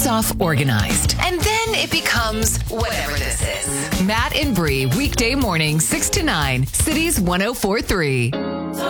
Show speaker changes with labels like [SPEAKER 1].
[SPEAKER 1] off organized. And then it becomes whatever this is. Matt and Bree, weekday morning, 6 to 9, Cities 104.3.